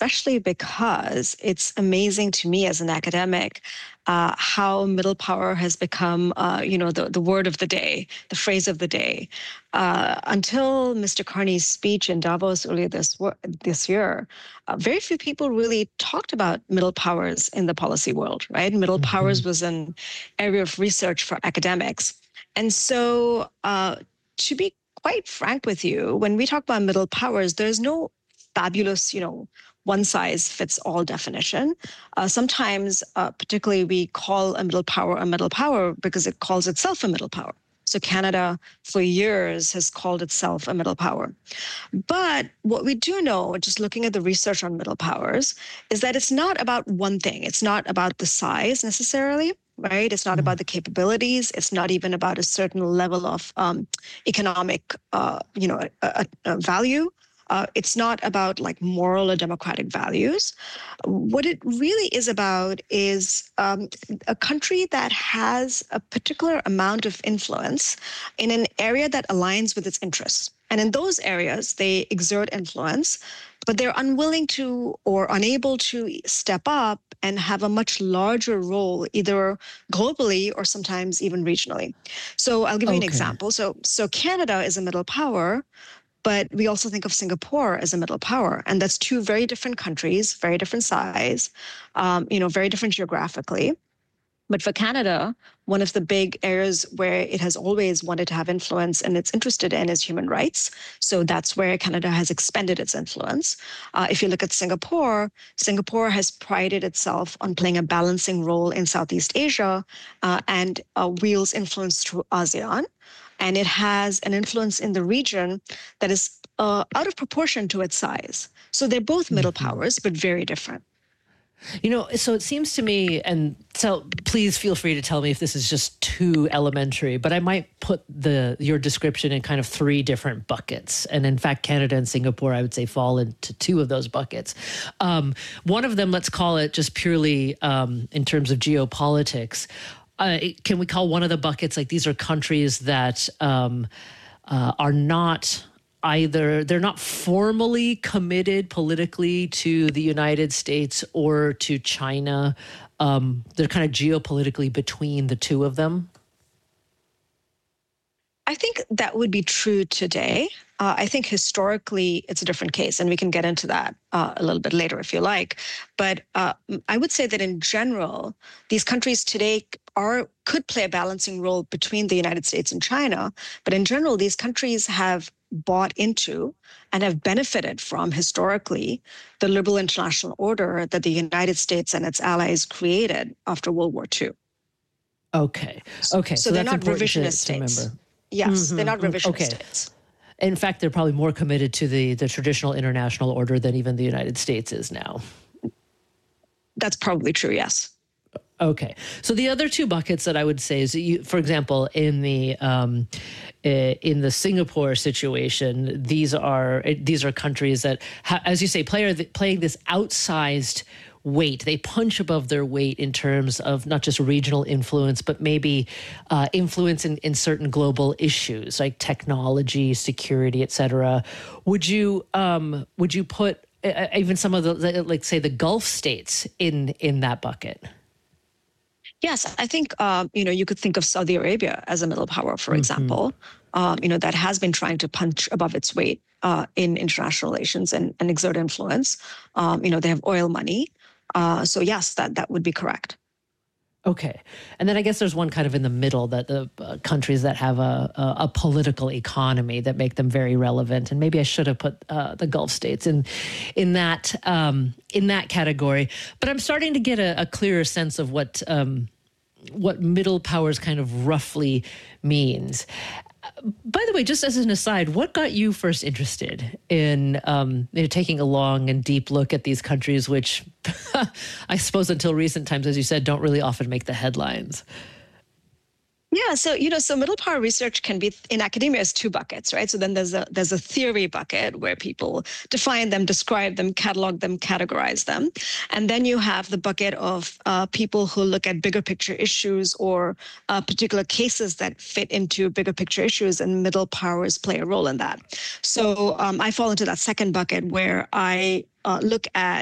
especially because it's amazing to me as an academic how middle power has become, the word of the day, the phrase of the day. Until Mr. Carney's speech in Davos earlier this year, very few people really talked about middle powers in the policy world, right? Middle powers was an area of research for academics. And so to be quite frank with you, when we talk about middle powers, there's no fabulous, one size fits all definition. Sometimes, particularly, we call a middle power because it calls itself a middle power. So Canada, for years, has called itself a middle power. But what we do know, just looking at the research on middle powers, is that it's not about one thing. It's not about the size necessarily, right? It's not about the capabilities. It's not even about a certain level of economic, value. It's not about like moral or democratic values. What it really is about is a country that has a particular amount of influence in an area that aligns with its interests. And in those areas, they exert influence, but they're unwilling to or unable to step up and have a much larger role, either globally or sometimes even regionally. So I'll give you an example. So Canada is a middle power, but we also think of Singapore as a middle power. And that's two very different countries, very different size, very different geographically. But for Canada, one of the big areas where it has always wanted to have influence and it's interested in is human rights. So that's where Canada has expanded its influence. If you look at Singapore, Singapore has prided itself on playing a balancing role in Southeast Asia and wields influence through ASEAN. And it has an influence in the region that is out of proportion to its size. So they're both middle powers, but very different. So it seems to me, and so please feel free to tell me if this is just too elementary, but I might put your description in kind of three different buckets. And in fact, Canada and Singapore, I would say, fall into two of those buckets. One of them, let's call it just purely in terms of geopolitics. Can we call one of the buckets like these are countries that are not either, they're not formally committed politically to the United States or to China. They're kind of geopolitically between the two of them? I think that would be true today. I think historically it's a different case, and we can get into that a little bit later if you like. But I would say that in general, these countries today could play a balancing role between the United States and China. But in general, these countries have bought into and have benefited from historically the liberal international order that the United States and its allies created after World War II. Okay. So they're not revisionist states. Remember. Yes, they're not revisionist states. In fact, they're probably more committed to the traditional international order than even the United States is now. That's probably true, yes. Okay. So the other two buckets that I would say is, for example, in the Singapore situation, these are countries that, as you say, playing this outsized weight. They punch above their weight in terms of not just regional influence, but maybe influence in certain global issues like technology, security, et cetera. Would you put even some of the, like, say, the Gulf states in that bucket? Yes, I think, you could think of Saudi Arabia as a middle power, for example, that has been trying to punch above its weight in international relations and exert influence. They have oil money. So yes, that would be correct. Okay. And then I guess there's one kind of in the middle, that the countries that have a political economy that make them very relevant. And maybe I should have put the Gulf states in that category. But I'm starting to get a clearer sense of what middle powers kind of roughly means. By the way, just as an aside, what got you first interested in taking a long and deep look at these countries, which I suppose until recent times, as you said, don't really often make the headlines? Yeah, so middle power research can be in academia as two buckets, right? So then there's a theory bucket where people define them, describe them, catalog them, categorize them, and then you have the bucket of people who look at bigger picture issues or particular cases that fit into bigger picture issues, and middle powers play a role in that. So I fall into that second bucket where I look at